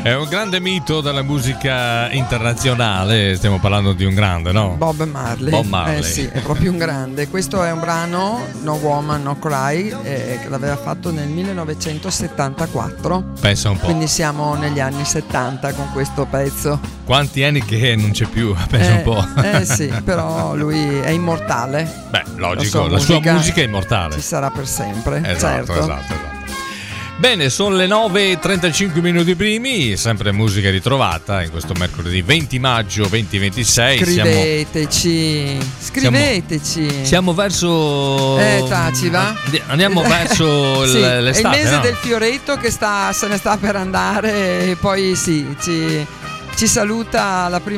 È un grande mito della musica internazionale, stiamo parlando di un grande, no? Bob Marley. Sì, è proprio un grande. Questo è un brano, No Woman No Cry, che l'aveva fatto nel 1974. Pensa un po'. Quindi siamo negli anni 70 con questo pezzo. Quanti anni che non c'è più, pensa un po'. Sì, però lui è immortale. Beh, logico, la sua musica è immortale. Ci sarà per sempre. Esatto, certo. esatto. Bene, sono le 9:35 minuti primi, sempre musica ritrovata in questo mercoledì 20 maggio 2026. Scriveteci. Siamo verso... taci, va? Andiamo verso sì, l'estate, è il mese no? del fioretto che se ne sta per andare e poi sì, ci saluta la prima